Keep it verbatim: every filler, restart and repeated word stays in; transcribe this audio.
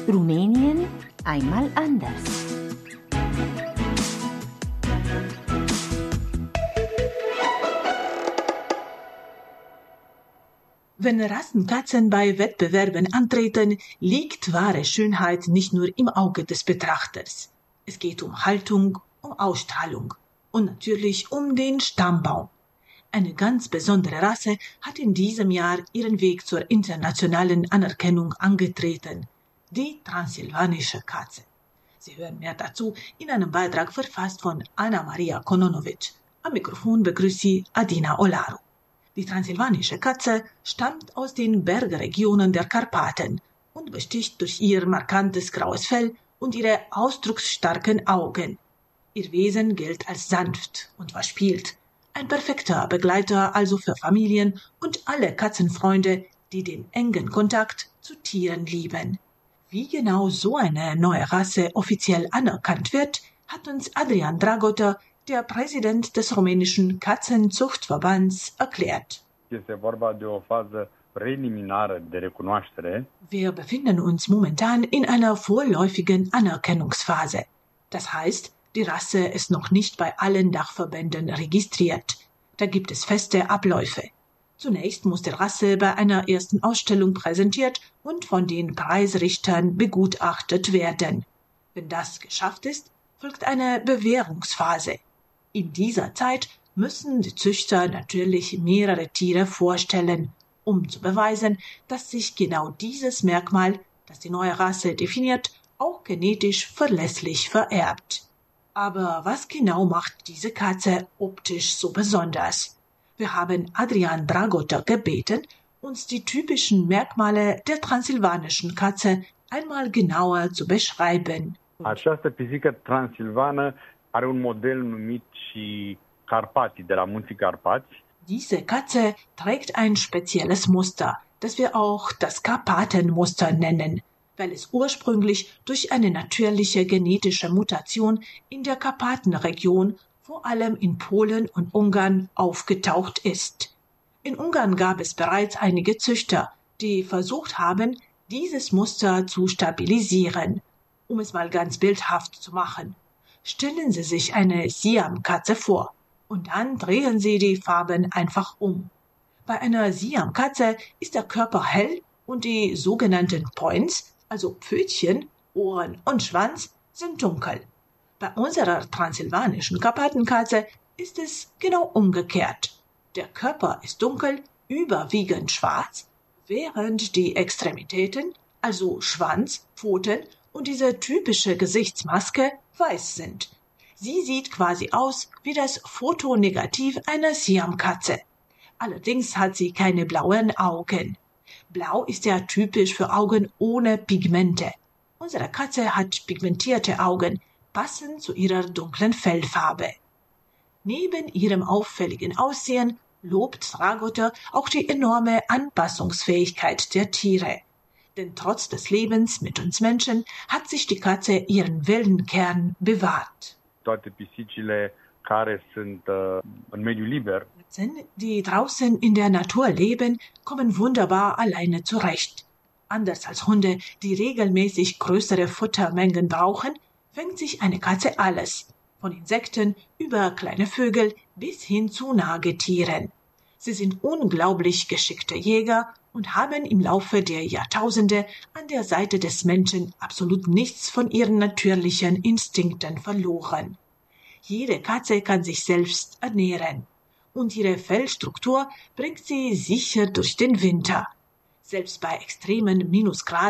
Rumänien einmal anders. Wenn Rassenkatzen bei Wettbewerben antreten, liegt wahre Schönheit nicht nur im Auge des Betrachters. Es geht um Haltung, um Ausstrahlung und natürlich um den Stammbaum. Eine ganz besondere Rasse hat in diesem Jahr ihren Weg zur internationalen Anerkennung angetreten, die transsilvanische Katze. Sie hören mehr dazu in einem Beitrag verfasst von Anna Maria Kononovic. Am Mikrofon begrüßt sie Adina Olaru. Die transsilvanische Katze stammt aus den Bergregionen der Karpaten und besticht durch ihr markantes graues Fell und ihre ausdrucksstarken Augen. Ihr Wesen gilt als sanft und verspielt. Ein perfekter Begleiter also für Familien und alle Katzenfreunde, die den engen Kontakt zu Tieren lieben. Wie genau so eine neue Rasse offiziell anerkannt wird, hat uns Adrian Dragota, der Präsident des rumänischen Katzenzuchtverbands, erklärt. Este vorba de o fază preliminară de recunoaștere. Wir befinden uns momentan in einer vorläufigen Anerkennungsphase. Das heißt, die Rasse ist noch nicht bei allen Dachverbänden registriert. Da gibt es feste Abläufe. Zunächst muss die Rasse bei einer ersten Ausstellung präsentiert und von den Preisrichtern begutachtet werden. Wenn das geschafft ist, folgt eine Bewährungsphase. In dieser Zeit müssen die Züchter natürlich mehrere Tiere vorstellen, um zu beweisen, dass sich genau dieses Merkmal, das die neue Rasse definiert, auch genetisch verlässlich vererbt. Aber was genau macht diese Katze optisch so besonders? Wir haben Adrian Dragota gebeten, uns die typischen Merkmale der transsilvanischen Katze einmal genauer zu beschreiben. Această pisică transilvană are un model numit și Carpatii, de la Munții Carpați. Diese Katze trägt ein spezielles Muster, das wir auch das Karpatenmuster nennen, weil es ursprünglich durch eine natürliche genetische Mutation in der Karpatenregion, vor allem in Polen und Ungarn, aufgetaucht ist. In Ungarn gab es bereits einige Züchter, die versucht haben, dieses Muster zu stabilisieren. Um es mal ganz bildhaft zu machen. Stellen Sie sich eine Siamkatze vor und dann drehen Sie die Farben einfach um. Bei einer Siamkatze ist der Körper hell und die sogenannten Points, also Pfötchen, Ohren und Schwanz, sind dunkel. Bei unserer transsilvanischen Karpatenkatze ist es genau umgekehrt. Der Körper ist dunkel, überwiegend schwarz, während die Extremitäten, also Schwanz, Pfoten und diese typische Gesichtsmaske weiß sind. Sie sieht quasi aus wie das Fotonegativ einer Siamkatze. Allerdings hat sie keine blauen Augen. Blau ist ja typisch für Augen ohne Pigmente. Unsere Katze hat pigmentierte Augen, passend zu ihrer dunklen Fellfarbe. Neben ihrem auffälligen Aussehen lobt Dragota auch die enorme Anpassungsfähigkeit der Tiere. Denn trotz des Lebens mit uns Menschen hat sich die Katze ihren wilden Kern bewahrt. Toate pisicile care sunt uh, în mediul liber. Katzen, die draußen in der Natur leben, kommen wunderbar alleine zurecht. Anders als Hunde, die regelmäßig größere Futtermengen brauchen, fängt sich eine Katze alles, von Insekten über kleine Vögel bis hin zu Nagetieren. Sie sind unglaublich geschickte Jäger und haben im Laufe der Jahrtausende an der Seite des Menschen absolut nichts von ihren natürlichen Instinkten verloren. Jede Katze kann sich selbst ernähren und ihre Fellstruktur bringt sie sicher durch den Winter. Selbst bei extremen Minusgraden